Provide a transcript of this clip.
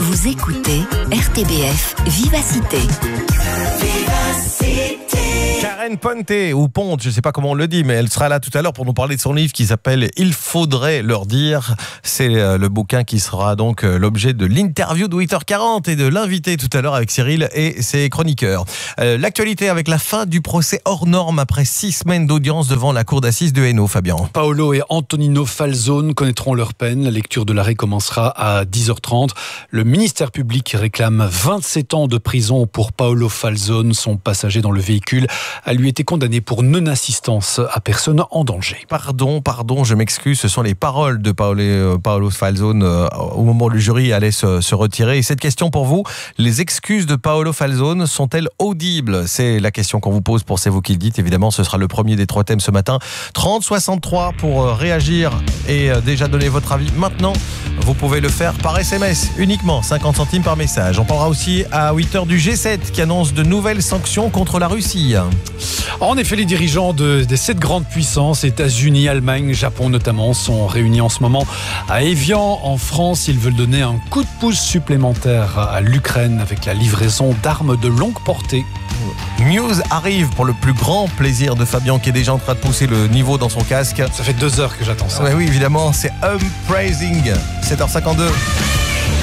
Vous écoutez RTBF Vivacité. Karen Ponte, ou Ponte, je ne sais pas comment on le dit, mais elle sera là tout à l'heure pour nous parler de son livre qui s'appelle « Il faudrait leur dire ». C'est le bouquin qui sera donc l'objet de l'interview de 8h40 et de l'invité tout à l'heure avec Cyril et ses chroniqueurs. L'actualité avec la fin du procès hors norme après 6 semaines d'audience devant la cour d'assises de Hainaut, Fabien. Paolo et Antonino Falzone connaîtront leur peine. La lecture de l'arrêt commencera à 10h30. Le ministère public réclame 27 ans de prison pour Paolo Falzone. Son passager dans le véhicule a lui été condamné pour non-assistance à personne en danger. Pardon, je m'excuse, ce sont les paroles de Paolo Falzone au moment où le jury allait se retirer. Et cette question pour vous, les excuses de Paolo Falzone sont-elles audibles ? C'est la question qu'on vous pose pour C'est vous qui le dites. Évidemment, ce sera le premier des 3 thèmes ce matin. 30-63 pour réagir et déjà donner votre avis. Maintenant, vous pouvez le faire par SMS uniquement, 50 centimes par message. On parlera aussi à 8h du G7 qui annonce de nouvelles sanctions contre la Russie. En effet, les dirigeants des 7 grandes puissances, États-Unis, Allemagne, Japon notamment, sont réunis en ce moment à Évian, en France. Ils veulent donner un coup de pouce supplémentaire à l'Ukraine avec la livraison d'armes de longue portée. News arrive pour le plus grand plaisir de Fabien qui est déjà en train de pousser le niveau dans son casque. Ça fait 2 heures que j'attends ça. Oui, évidemment, c'est Praising, 7h52.